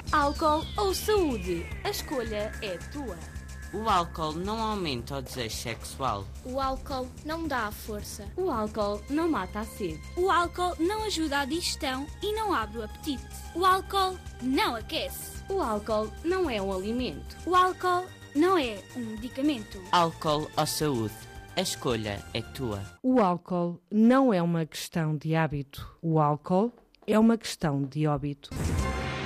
Álcool ou saúde? A escolha é tua. O álcool não aumenta o desejo sexual. O álcool não dá força. O álcool não mata a sede. O álcool não ajuda à digestão e não abre o apetite. O álcool não aquece. O álcool não é um alimento. O álcool não é um medicamento. Álcool ou saúde? A escolha é tua. O álcool não é uma questão de hábito. O álcool é uma questão de óbito.